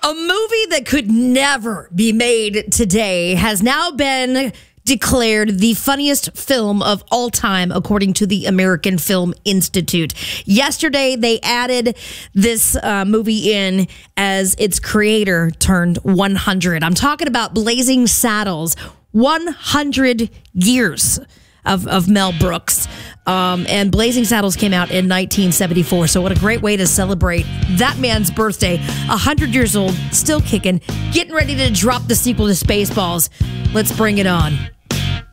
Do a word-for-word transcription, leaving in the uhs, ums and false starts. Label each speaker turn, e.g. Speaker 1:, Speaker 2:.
Speaker 1: A movie that could never be made today has now been declared the funniest film of all time, according to the American Film Institute. Yesterday, they added this uh, movie in as its creator turned one hundred. I'm talking about Blazing Saddles, one hundred years of, of Mel Brooks. Um, and Blazing Saddles came out in nineteen seventy-four. So what a great way to celebrate that man's birthday. one hundred years old, still kicking, getting ready to drop the sequel to Spaceballs. Let's bring it on.